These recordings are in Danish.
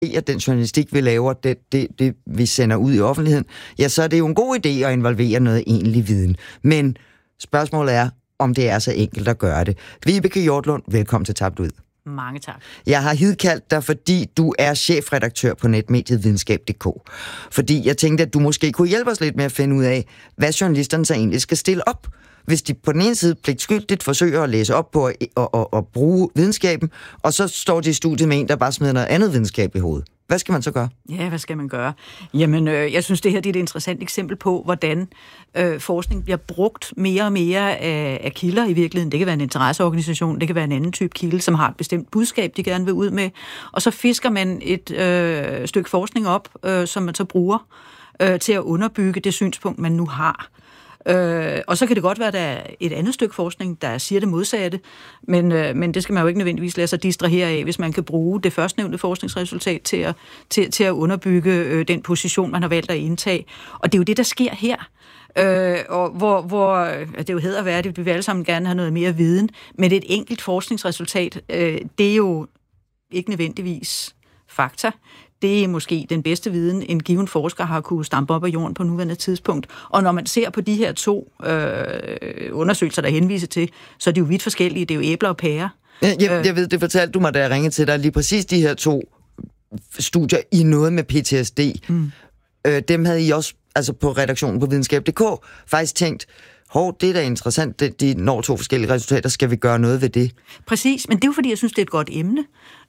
at den journalistik, vi laver, det vi sender ud i offentligheden, ja, så er det jo en god idé at involvere noget egentlig viden. Men spørgsmålet er, om det er så enkelt at gøre det. Vibeke Hjortlund, velkommen til Tabt Ud. Mange tak. Jeg har hidkaldt dig, fordi du er chefredaktør på netmediet videnskab.dk. Fordi jeg tænkte, at du måske kunne hjælpe os lidt med at finde ud af, hvad journalisterne så egentlig skal stille op. Hvis de på den ene side pligtskyldigt forsøger at læse op på og bruge videnskaben, og så står de i studiet med en, der bare smider noget andet videnskab i hovedet. Hvad skal man så gøre? Ja, hvad skal man gøre? Jamen, jeg synes, det her det er et interessant eksempel på, hvordan forskning bliver brugt mere og mere af kilder i virkeligheden. Det kan være en interesseorganisation, det kan være en anden type kilde, som har et bestemt budskab, de gerne vil ud med. Og så fisker man et stykke forskning op, som man så bruger til at underbygge det synspunkt, man nu har. Og så kan det godt være, at der er et andet stykke forskning, der siger det modsatte, men det skal man jo ikke nødvendigvis lade sig distrahere af, hvis man kan bruge det førstnævnte forskningsresultat til at underbygge den position, man har valgt at indtage. Og det er jo det, der sker her. Og hvor det er jo hæderværdigt, vi vil alle sammen gerne have noget mere viden, men et enkelt forskningsresultat, det er jo ikke nødvendigvis fakta. Det er måske den bedste viden, en given forsker har kunne stampe op af jorden på nuværende tidspunkt. Og når man ser på de her to undersøgelser, der henviser til, så er de jo vidt forskellige. Det er jo æbler og pærer. Jeg ved, det fortalte du mig, da jeg ringede til dig. Lige præcis de her to studier i noget med PTSD. Dem havde I også altså på redaktionen på videnskab.dk faktisk tænkt, det er da interessant, de når to forskellige resultater, skal vi gøre noget ved det? Præcis, men det er jo fordi, jeg synes, det er et godt emne.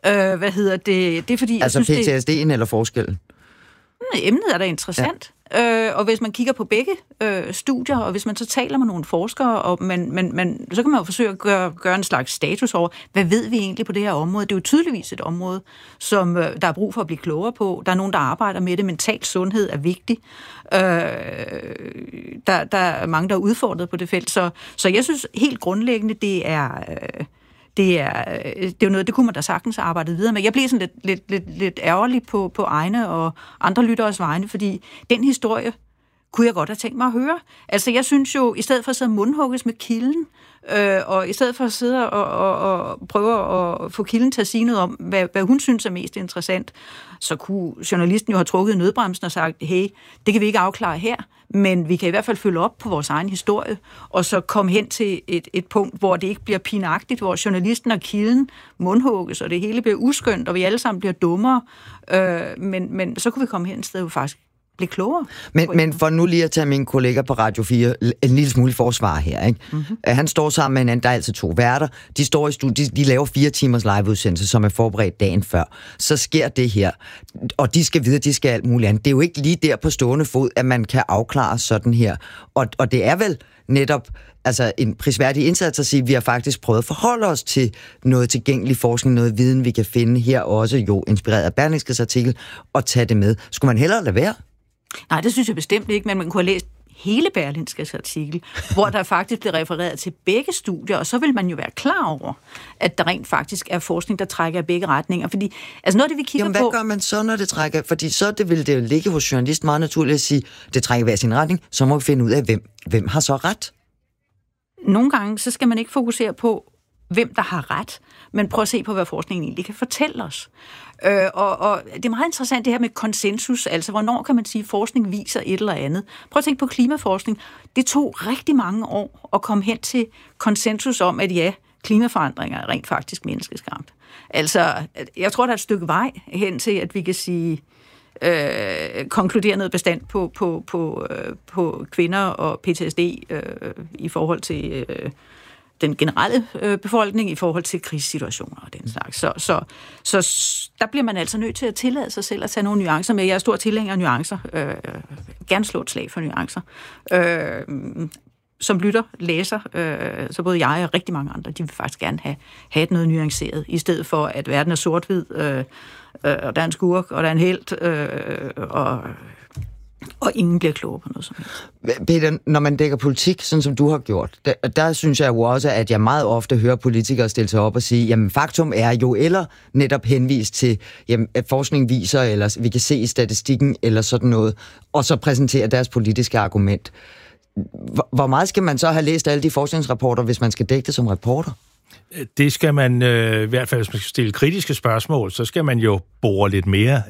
Det er fordi, altså PTSD'en eller forskellen? Emnet er da interessant. Ja. Og hvis man kigger på begge studier, og hvis man så taler med nogle forskere, og så kan man jo forsøge at gøre en slags status over, hvad ved vi egentlig på det her område? Det er jo tydeligvis et område, som der er brug for at blive klogere på. Der er nogen, der arbejder med det. Mental sundhed er vigtig. Der er mange, der er udfordret på det felt. Så jeg synes helt grundlæggende, det er jo noget, det kunne man da sagtens arbejde videre med. Jeg blev sådan lidt ærgerlig på egne og andre lytteres vegne, fordi den historie kunne jeg godt have tænkt mig at høre. Altså, jeg synes jo, i stedet for at sidde og mundhugges med kilden, og i stedet for at sidde og prøve at få kilden til at sige noget om, hvad hun synes er mest interessant, så kunne journalisten jo have trukket nødbremsen og sagt, hey, det kan vi ikke afklare her, men vi kan i hvert fald følge op på vores egen historie, og så komme hen til et punkt, hvor det ikke bliver pinagtigt, hvor journalisten og kilden mundhugges, og det hele bliver uskønt, og vi alle sammen bliver dummere, men så kunne vi komme hen et sted, hvor vi faktisk blive klogere. Men for nu lige at tage min kollega på Radio 4 en lille smule forsvar her, ikke? Mm-hmm. Han står sammen med en anden, der er altså to værter. De står i studiet, de laver 4 timers liveudsendelse, som er forberedt dagen før. Så sker det her, og de skal vide, de skal alt muligt andet. Det er jo ikke lige der på stående fod, at man kan afklare sådan her. Og det er vel netop altså en prisværdig indsats at sige, at vi har faktisk prøvet at forholde os til noget tilgængelig forskning, noget viden, vi kan finde her, også jo inspireret af Berlingskes artikel, og tage det med. Skulle man hellere lade være? Nej, det synes jeg bestemt ikke, men man kunne have læst hele Berlingskes artikel, hvor der faktisk blev refereret til begge studier, og så vil man jo være klar over, at der rent faktisk er forskning, der trækker i begge retninger. Fordi, altså noget af det, vi kigger på... hvad gør man så, når det trækker? Fordi så vil det jo ligge hos journalisten meget naturligt at sige, det trækker hver sin retning, så må vi finde ud af, hvem har så ret? Nogle gange, så skal man ikke fokusere på, hvem der har ret, men prøv at se på, hvad forskningen egentlig kan fortælle os. Og det er meget interessant det her med konsensus, altså hvornår kan man sige, at forskning viser et eller andet. Prøv at tænke på klimaforskning. Det tog rigtig mange år at komme hen til konsensus om, at ja, klimaforandringer er rent faktisk menneskeskabt. Altså, jeg tror, der er et stykke vej hen til, at vi kan sige, konkludere noget bestandt på kvinder og PTSD i forhold til... den generelle befolkning i forhold til krigssituationer og den slags. Så der bliver man altså nødt til at tillade sig selv at tage nogle nuancer med. Jeg er stor tilhænger af nuancer. Gerne slå et slag for nuancer. Som lytter, læser, så både jeg og rigtig mange andre, de vil faktisk gerne have noget nuanceret, i stedet for at verden er sort-hvid, og der er en skurk, og der er en helt, og ingen bliver klogere på noget som helst. Peter, når man dækker politik, sådan som du har gjort, der synes jeg jo også, at jeg meget ofte hører politikere stille sig op og sige, jamen faktum er jo, eller netop henvist til, jamen, at forskning viser, eller vi kan se i statistikken, eller sådan noget, og så præsentere deres politiske argument. Hvor meget skal man så have læst alle de forskningsrapporter, hvis man skal dække det som reporter? Det skal man, i hvert fald hvis man skal stille kritiske spørgsmål, så skal man jo bore lidt mere